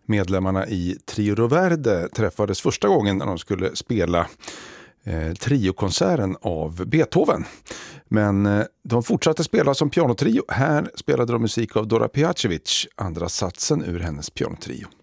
Medlemmarna i Trio Roverde träffades första gången när de skulle spela triokonserten av Beethoven. Men de fortsatte spela som pianotrio. Här spelade de musik av Dora Pejacevic, andra satsen ur hennes pianotrio.